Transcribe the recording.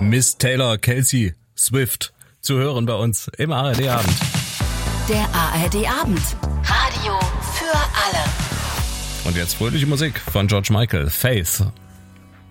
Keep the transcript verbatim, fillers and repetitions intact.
Miss Taylor Kelsey Swift zu hören bei uns im A R D-Abend. Der A R D-Abend. Radio für alle. Und jetzt fröhliche Musik von George Michael, Faith.